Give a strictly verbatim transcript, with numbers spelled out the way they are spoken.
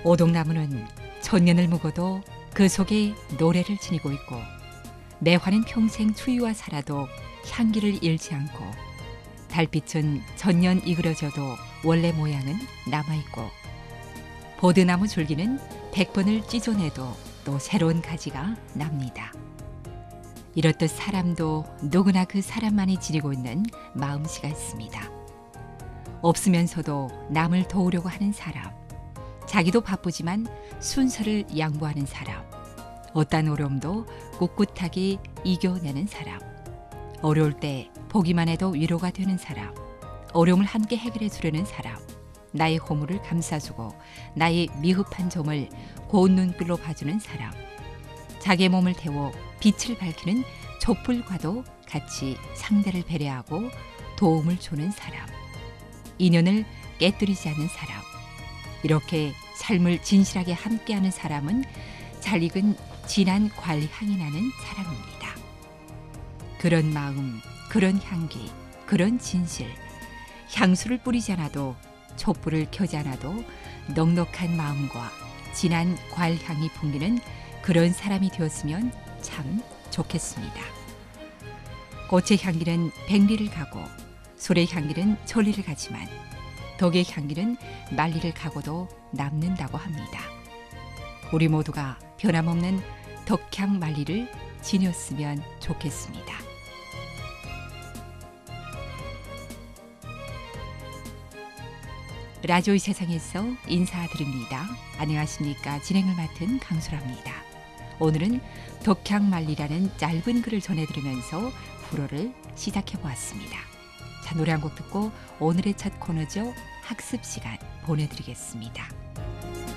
오동나무는 천년을 묵어도 그 속에 노래를 지니고 있고, 내 화는 평생 추위와 살아도 향기를 잃지 않고, 달빛은 천년 이그러져도 원래 모양은 남아있고, 보드나무 줄기는 백 번을 찢어내도 또 새로운 가지가 납니다. 이렇듯 사람도 누구나 그 사람만이 지니고 있는 마음씨가 있습니다. 없으면서도 남을 도우려고 하는 사람, 자기도 바쁘지만 순서를 양보하는 사람, 어떤 어려움도 꿋꿋하게 이겨내는 사람, 어려울 때 보기만 해도 위로가 되는 사람, 어려움을 함께 해결해 주려는 사람, 나의 허물을 감싸주고 나의 미흡한 점을 고운 눈길로 봐주는 사람, 자기의 몸을 태워 빛을 밝히는 촛불과도 같이 상대를 배려하고 도움을 주는 사람, 인연을 깨뜨리지 않는 사람, 이렇게 삶을 진실하게 함께하는 사람은 잘 익은 진한 관향이 나는 사람입니다. 그런 마음, 그런 향기, 그런 진실, 향수를 뿌리지 않아도 촛불을 켜지 않아도 넉넉한 마음과 진한 관향이 풍기는 그런 사람이 되었으면 참 좋겠습니다. 꽃의 향기는 백리를 가고 솔의 향기는 천리를 가지만 덕의 향기는 만리를 가고도 남는다고 합니다. 우리 모두가 변함없는 덕향 만리를 지녔으면 좋겠습니다. 라디오 이 세상에서 인사드립니다. 안녕하십니까. 진행을 맡은 강수라입니다. 오늘은 덕향만리라는 짧은 글을 전해드리면서 불어를 시작해보았습니다. 자, 노래 한 곡 듣고 오늘의 첫 코너죠. 학습 시간 보내드리겠습니다.